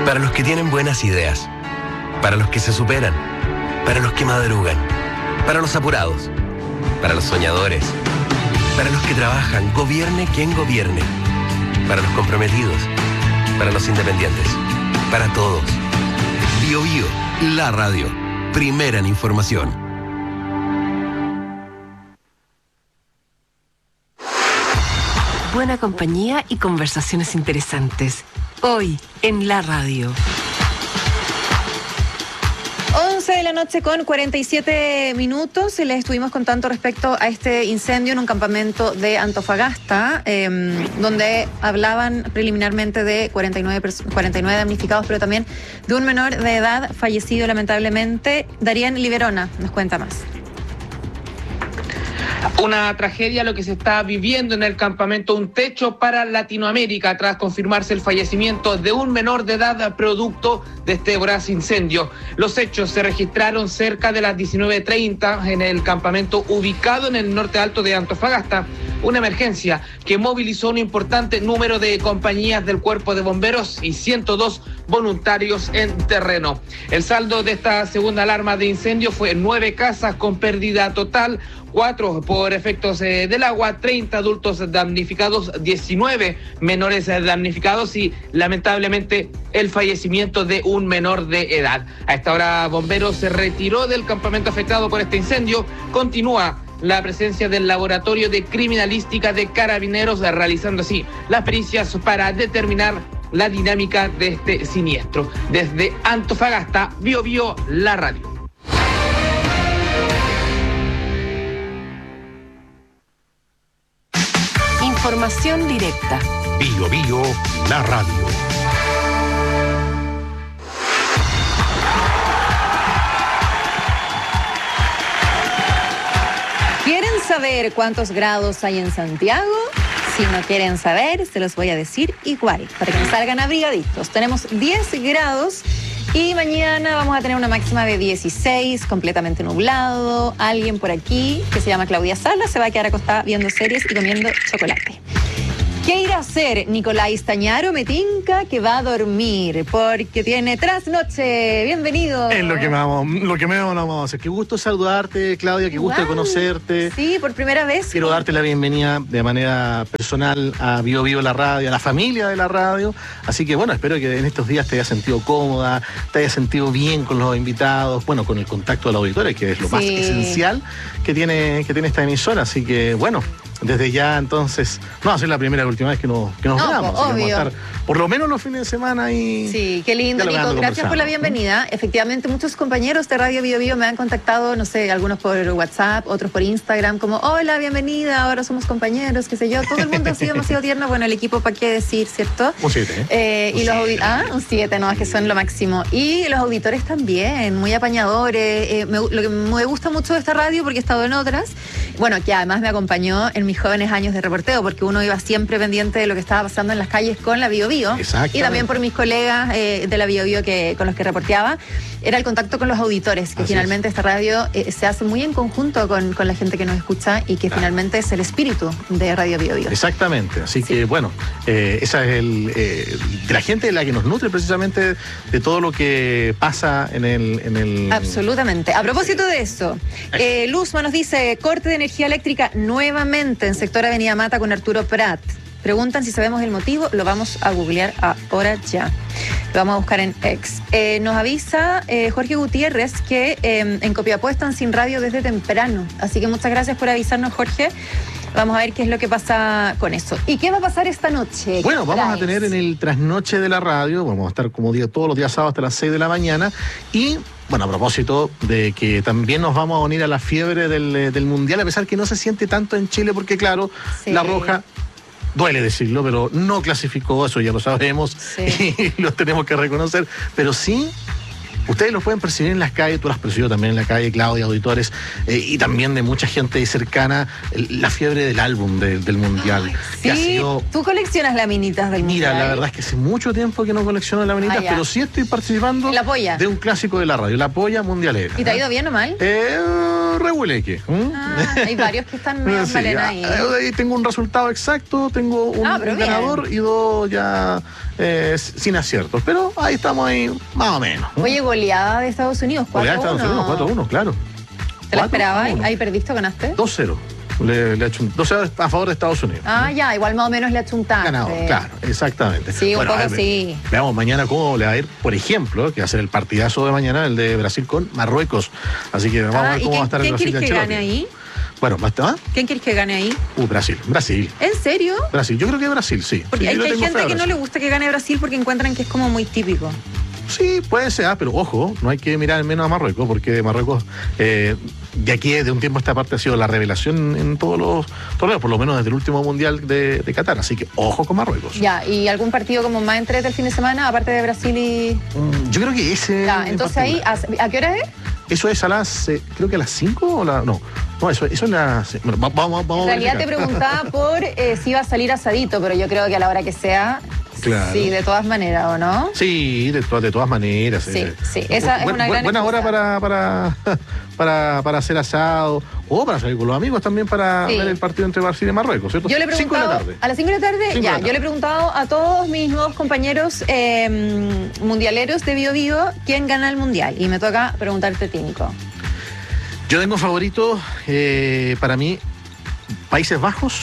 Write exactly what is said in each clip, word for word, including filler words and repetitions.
Para los que tienen buenas ideas, para los que se superan, para los que madrugan, para los apurados, para los soñadores, para los que trabajan, gobierne quien gobierne, para los comprometidos, para los independientes, para todos. Bio Bio, la radio, primera en información. Buena compañía y conversaciones interesantes. Hoy, en la radio. once de la noche con cuarenta y siete minutos. Les estuvimos contando respecto a este incendio en un campamento de Antofagasta, eh, donde hablaban preliminarmente de cuarenta y nueve, cuarenta y nueve damnificados, pero también de un menor de edad fallecido lamentablemente. Darían Liberona nos cuenta más. Una tragedia lo que se está viviendo en el campamento Un Techo para Latinoamérica tras confirmarse el fallecimiento de un menor de edad producto de este voraz incendio. Los hechos se registraron cerca de las diecinueve treinta en el campamento ubicado en el norte alto de Antofagasta. Una emergencia que movilizó un importante número de compañías del Cuerpo de Bomberos y ciento dos voluntarios en terreno. El saldo de esta segunda alarma de incendio fue nueve casas con pérdida total, cuatro por efectos eh, del agua, treinta adultos damnificados, diecinueve menores eh, damnificados y lamentablemente el fallecimiento de un menor de edad. A esta hora Bomberos se retiró del campamento afectado por este incendio. Continúa la presencia del Laboratorio de Criminalística de Carabineros, realizando así las pericias para determinar la dinámica de este siniestro. Desde Antofagasta, Bio Bio, la radio. Información directa. Bio Bio, la radio. ¿Quieren saber cuántos grados hay en Santiago? Si no quieren saber, se los voy a decir igual, para que nos salgan abrigaditos. Tenemos diez grados y mañana vamos a tener una máxima de dieciséis, completamente nublado. Alguien por aquí, que se llama Claudia Sala, se va a quedar acostada viendo series y comiendo chocolate. ¿Qué irá a hacer Nicolás Tañaro? Me tinca que va a dormir porque tiene trasnoche. Bienvenido. Es lo que me vamos, lo que me vamos a hacer. Qué gusto saludarte, Claudia, qué gusto Igual. de conocerte. Sí, por primera vez. Quiero darte la bienvenida de manera personal a Bio Bio la radio, a la familia de la radio. Así que bueno, espero que en estos días te hayas sentido cómoda, te hayas sentido bien con los invitados, bueno, con el contacto de la auditoría, que es lo Sí. más esencial que tiene, que tiene esta emisora. Así que bueno, desde ya entonces, no va a ser la primera y última vez que nos, que nos No, veamos. pues, Así que obvio. vamos a estar por lo menos los fines de semana y... Sí, qué lindo, Nico. dialogando, Gracias por la conversando. bienvenida. Efectivamente, muchos compañeros de Radio Bio Bio me han contactado, no sé, algunos por WhatsApp, otros por Instagram, como, hola, bienvenida, ahora somos compañeros, qué sé yo. Todo el mundo ha sido demasiado tierno. Bueno, el equipo, ¿para qué decir, cierto? Un siete, ¿eh? Eh, y Un los siete. audi- Ah, un siete, no, es que son lo máximo. Y los auditores también, muy apañadores. Eh, me- lo que me gusta mucho de esta radio, porque he estado en otras, bueno, que además me acompañó en mis jóvenes años de reporteo, porque uno iba siempre pendiente de lo que estaba pasando en las calles con la Bio Bio. Exactamente. Y también por mis colegas eh, de la Bio Bio que, con los que reporteaba, era el contacto con los auditores, que Así finalmente esta radio eh, se hace muy en conjunto con, con la gente que nos escucha y que Claro. finalmente es el espíritu de Radio Bio Bio. Exactamente, así Sí. que bueno, eh, esa es el eh, de la gente la que nos nutre precisamente de todo lo que pasa en el... En el Absolutamente. A propósito de eso, eh, Luzma nos dice, corte de energía eléctrica nuevamente en sector Avenida Mata con Arturo Prat. Preguntan si sabemos el motivo, lo vamos a googlear ahora ya. Lo vamos a buscar en X. Eh, nos avisa eh, Jorge Gutiérrez que eh, en Copiapó están sin radio desde temprano. Así que muchas gracias por avisarnos, Jorge. Vamos a ver qué es lo que pasa con eso. ¿Y qué va a pasar esta noche? ¿Qué Bueno, vamos a traes? tener en el trasnoche de la radio, vamos a estar como día todos los días sábados hasta las seis de la mañana y... Bueno, a propósito de que también nos vamos a unir a la fiebre del, del Mundial, a pesar que no se siente tanto en Chile, porque claro, Sí. la Roja, duele decirlo, pero no clasificó, eso ya lo sabemos, Sí. y lo tenemos que reconocer, pero sí... Ustedes lo pueden percibir en las calles, tú lo has percibido también en la calle, Claudia, auditores, eh, y también de mucha gente cercana, el- la fiebre del álbum de- del Mundial. Sí, que ha sido, tú coleccionas laminitas del mira, Mundial. la verdad es que hace mucho tiempo que no colecciono laminitas, Ah, ya. pero sí estoy participando ¿En la polla? de un clásico de la radio, la polla mundialera. ¿Y te ha ido bien o mal? Eh, medio reguleque. ¿Mm? Ah, hay varios que están medio Sí, valen ah, ahí. ahí tengo un resultado exacto, tengo un, Ah, pero un bien. ganador y dos ya eh, sin aciertos. Pero ahí estamos ahí, más o menos. ¿Mm? Oye, goleada de Estados Unidos, Goleada cuatro de a uno. Estados Unidos, cuatro a uno, claro. ¿Te la cuatro a esperabas? uno. ¿Ahí perdiste o ganaste? dos cero. Le, le ha hecho un dos cero a favor de Estados Unidos. Ah, ya, igual más o menos le achuntaste. Ganador, claro, exactamente. Sí, un a poco ver, sí. Veamos mañana cómo le va a ir, por ejemplo, que va a ser el partidazo de mañana, el de Brasil con Marruecos. Así que vamos a Ah, ver ¿y cómo quién, va a estar el quién Brasil quieres de que Ancelotti. gane ahí? Bueno, ¿basta? ¿Quién quieres que gane ahí? Uh, Brasil, Brasil, ¿En serio? Brasil. Yo creo que Brasil, sí. Porque Sí, hay, yo le hay tengo fe gente a que no Brasil. le gusta que gane Brasil porque encuentran que es como muy típico. Sí, puede ser, ah, pero ojo, no hay que mirar menos a Marruecos, porque Marruecos, eh, de aquí de un tiempo a esta parte, ha sido la revelación en todos los torneos, por lo menos desde el último mundial de, de Qatar. Así que ojo con Marruecos. Ya, ¿y algún partido como más entrete el fin de semana, aparte de Brasil y...? Mm, Yo creo que ese. Ya, en entonces ahí, particular. ¿a, a qué hora es? Eso es a las, eh, creo que a las cinco o la. No, no, eso, eso es las. Bueno, va- vamos, vamos En a realidad te verificar. preguntaba por eh, si iba a salir asadito, pero yo creo que a la hora que sea, Claro. sí, de todas maneras, ¿o no? Sí, de, to- de todas maneras. Sí, eh. sí, esa es Bu- una bu- gran Buena hora excusa. para, para, para, para hacer asado o para salir con los amigos también para Sí. ver el partido entre Brasil y Marruecos, ¿cierto? Yo le he Cinco de la preguntado, tarde. a las cinco de la tarde, Cinco de ya, la yo tarde. le he preguntado a todos mis nuevos compañeros eh, mundialeros de Bio Bio quién gana el mundial. Y me toca preguntarte, Tínico. Yo tengo favorito eh, para mí Países Bajos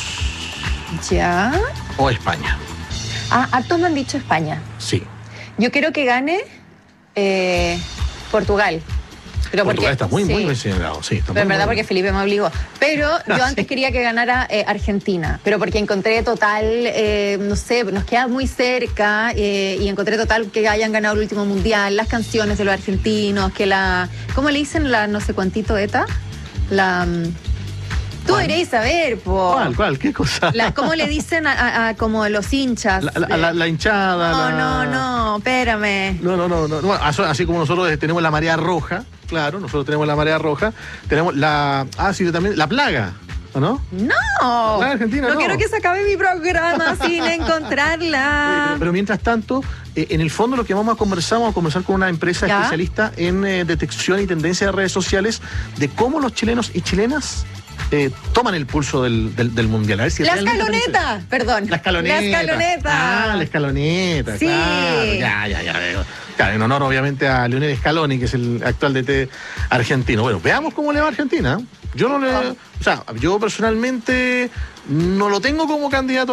Ya. o España. Ah, hartos me han dicho España. Sí. Yo quiero que gane eh, Portugal. Pero Portugal porque, está muy, sí. muy considerado. Sí, está Pero en muy, verdad muy- porque Felipe me obligó. Pero yo Ah, antes sí. quería que ganara eh, Argentina, pero porque encontré total, eh, no sé, nos queda muy cerca eh, y encontré total que hayan ganado el último mundial, las canciones de los argentinos, que la, ¿cómo le dicen la no sé cuantito ETA? La... mm, Tú ¿Cuál? deberías saber, po. ¿Cuál, cuál? ¿Qué cosa? La- ¿Cómo le dicen a, a- a como los hinchas? La, la- la- la hinchada. No, la- no, no, espérame. No, no, no, no. Bueno, así, así como nosotros tenemos la marea roja, claro, nosotros tenemos la marea roja, tenemos la. Ah, sí, también. La plaga, ¿o no? No, La Argentina, no no. quiero que se acabe mi programa sin Oye, encontrarla. pero, pero mientras tanto, eh, en el fondo lo que vamos a conversar, vamos a conversar con una empresa ¿Ya? especialista en eh, detección y tendencia de redes sociales de cómo los chilenos y chilenas eh, toman el pulso del, del, del mundial. A ver si La realmente también se- escaloneta, perdón. La escaloneta. La escaloneta. Ah, la escaloneta, Sí. claro. Ya, ya, ya. veo. Claro, en honor obviamente a Lionel Scaloni, que es el actual D T argentino. Bueno, veamos cómo le va a Argentina. Yo no le. O sea, yo personalmente no lo tengo como candidato